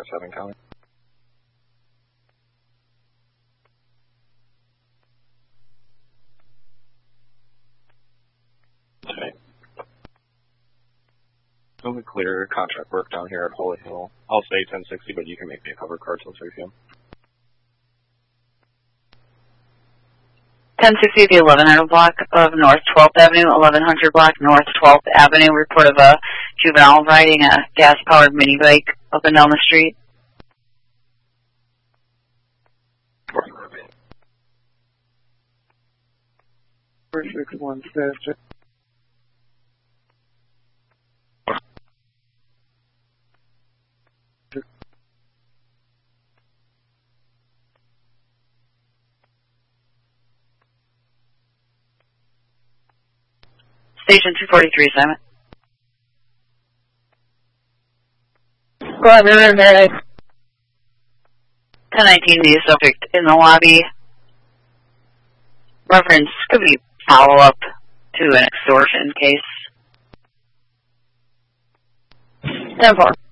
7 County. Okay. So we clear contract work down here at Holy Hill. I'll say 1060, but you can make me a cover card till 3 p.m. 1060, the 1100 block of North 12th Avenue, 1100 block North 12th Avenue. Report of a juvenile riding a gas-powered mini bike up and down the street. Station 243, Simon. Go ahead, Mary. 1019, the subject in the lobby. Reference could be follow-up to an extortion case. 10-4.